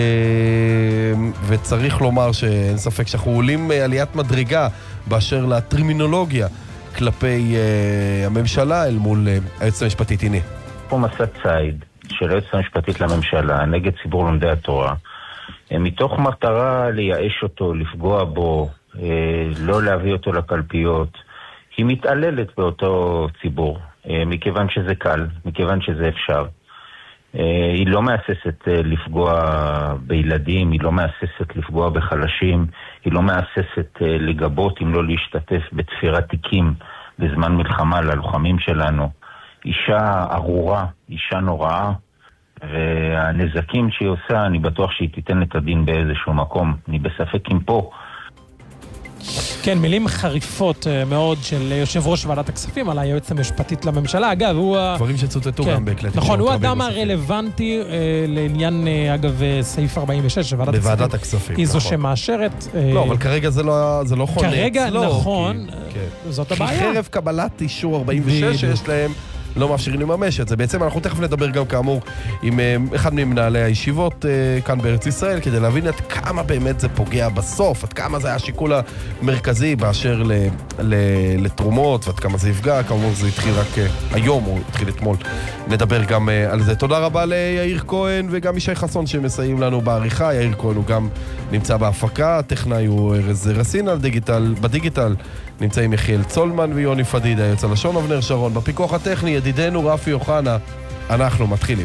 וצריך לומר שאין ספק שאנחנו עולים עליית מדרגה באשר לטרמינולוגיה כלפי הממשלה אל מול היועצת המשפטית. הנה פה מסע ציד של היועצת המשפטית לממשלה נגד ציבור לומדי התורה, מתוך מטרה לייאש אותו, לפגוע בו, לא להביא אותו לקלפיות. היא מתעללת באותו ציבור, מכיוון שזה קל, מכיוון שזה אפשר. היא לא מאססת לפגוע בילדים, היא לא מאססת לפגוע בחלשים, היא לא מאססת לגבות אם לא להשתתף בתפירת תיקים בזמן מלחמה ללוחמים שלנו. אישה ארורה, אישה נוראה, והנזקים שהיא עושה, אני בטוח שהיא תיתן את הדין באיזשהו מקום. אני בספק אם פה. כן, מילים חריפות מאוד של יושב ראש ועדת הכספים על היועצת המשפטית לממשלה. אגב, הוא... דברים שצוטטו גם בהקלטים. נכון, הוא האדם הרלוונטי לעניין, אגב, סעיף 46 שוועדת בוועדת הכספים. היא זו שמאשרת. לא, אבל כרגע זה לא חונץ. כרגע, נכון, זאת הבעיה. כי חרב קבלת אישור 46 שיש להם, לא מאפשרים לממש את זה. בעצם אנחנו תכף נדבר גם כאמור עם אחד ממנהלי הישיבות כאן בארץ ישראל, כדי להבין עד כמה באמת זה פוגע בסוף, עד כמה זה היה השיקול המרכזי באשר לתרומות, ועד כמה זה יפגע. כאמור זה התחיל רק היום, או התחיל אתמול. נדבר גם על זה. תודה רבה ליאיר כהן וגם ישי חסון שמסייעים לנו בעריכה. יאיר כהן הוא גם נמצא בהפקה, הטכנאי הוא ארז רסין בדיגיטל. נמצאים יחיאל צולמן ויוני פדידה, יוצא לשון אבנר שרון. בפיקוח הטכני, ידידנו רפי אוחנה. אנחנו מתחילים.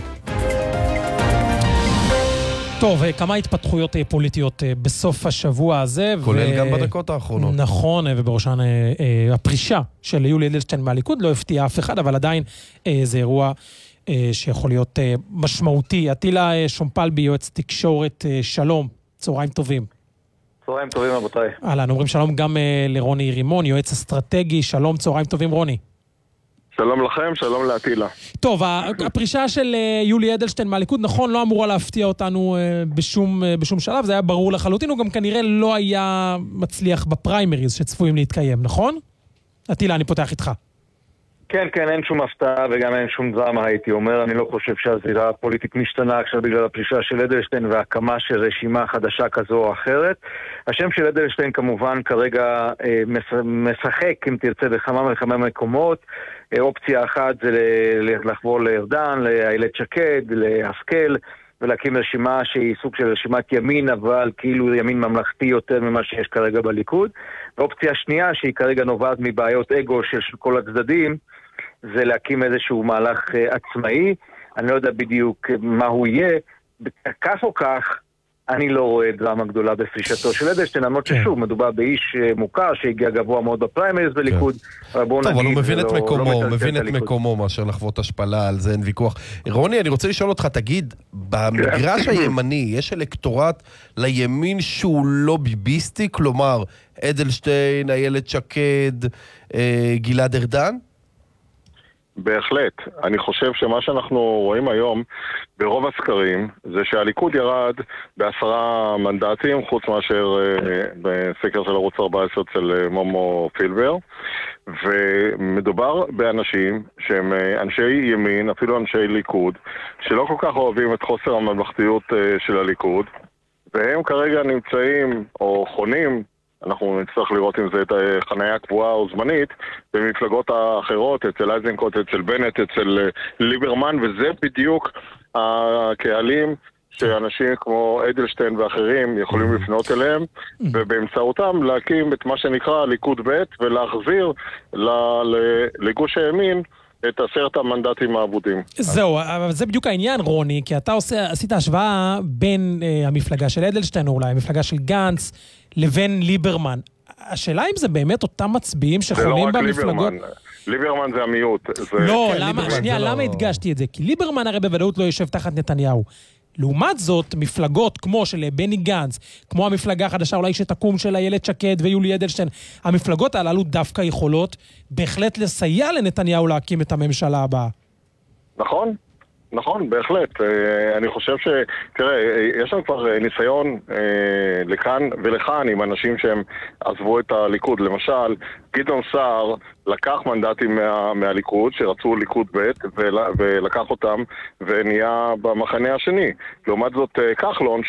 טוב, כמה התפתחויות פוליטיות בסוף השבוע הזה. כולל גם בדקות האחרונות. נכון, ובראשן הפרישה של יולי אדלשטיין מהליכוד לא הפתיע אף אחד, אבל עדיין זה אירוע שיכול להיות משמעותי. עטילה שומפלבי, יועץ תקשורת, שלום, צהריים טובים. צהריים טובים רבותיי. אהלן, אומרים שלום גם לרוני רימון, יועץ אסטרטגי. שלום, צהריים טובים רוני. שלום לכם, שלום לעטילה. טוב, הפרישה של יולי אדלשטיין מהליכוד, נכון, לא אמורה להפתיע אותנו בשום שלב, זה היה ברור לחלוטין, הוא גם כנראה לא היה מצליח בפריימריז שצפויים להתקיים, נכון? עטילה, אני פותח איתך. כן, אין שום הפתעה וגם אין שום דרמה, הייתי אומר. אני לא חושב שהזירה הפוליטית משתנה עכשיו בגלל הפרישה של אדלשטיין והקמה של רשימה חדשה כזו או אחרת. השם של אדלשטיין כמובן כרגע משחק, אם תרצה, בכמה מקומות. אופציה אחת זה לחבור לארדן, לאיילת שקד, להשכל, ולהקים רשימה שהיא סוג של רשימת ימין, אבל כאילו ימין ממלכתי יותר ממה שיש כרגע בליכוד. ואופציה שנייה, שהיא כרגע נובעת מבעיות אגו של כל הצדדים, זה להקים איזשהו מהלך עצמאי. אני לא יודע בדיוק מה הוא יהיה. כך או כך, אני לא רואה דרמה גדולה בפרישתו של אדלשטיין, למרות ששוב, מדובר באיש מוכר שהגיע גבוה מאוד בפריימריז בליכוד. טוב, אבל הוא מבין את מקומו, הוא מבין את מקומו מאשר לחוות השפלה, על זה אין ויכוח. רוני, אני רוצה לשאול אותך, תגיד, במגרש הימני יש אלקטורט לימין שהוא לא ביביסטי, כלומר, אדלשטיין, איילת שקד, גלעד ארדן? בהחלט. אני חושב שמה שאנחנו רואים היום ברוב הסקרים זה שהליכוד ירד ב10 מנדטים, חוץ מאשר בסקר של ערוץ 14 אצל מומו פילבר, ומדובר באנשים שהם אנשי ימין, אפילו אנשי ליכוד, שלא כל כך אוהבים את חוסר הממלכתיות של הליכוד, והם כרגע נמצאים או חונים, אנחנו נצטרך לראות אם זה את חניה קבועה או זמנית, במפלגות האחרות, אצל אייזנקוט, אצל בנט, אצל ליברמן, וזה בדיוק הקהלים שאנשים כמו אדלשטיין ואחרים יכולים לפנות אליהם, ובאמצעותם להקים את מה שנקרא ליכוד ב' ולהחזיר לגוש הימין את 10 המנדטים העבודים. זהו, אבל זה בדיוק העניין, רוני, כי אתה עשית השוואה בין המפלגה של אדלשטיין, או אולי המפלגה של גנץ, לבין ליברמן. השאלה אם זה באמת אותם מצביעים שחולים במפלגות... ליברמן זה המיעוט. לא, למה הדגשתי את זה? כי ליברמן הרי בוודאות לא יושב תחת נתניהו. לעומת זאת, מפלגות כמו של בני גנץ, כמו המפלגה החדשה אולי שתקום של איילת שקד ויולי אדלשטיין, המפלגות הללו דווקא יכולות בהחלט לסייע לנתניהו להקים את הממשלה הבאה. נכון, בהחלט. אני חושב תראה, יש לנו כבר ניסיון לכאן ולכאן עם אנשים שהם עזבו את הליכוד. למשל, גדעון סער לקח מנדטים מהליכוד, שרצו ליכוד ב' ולקח אותם ונהיה במחנה השני. לעומת זאת, כחלון,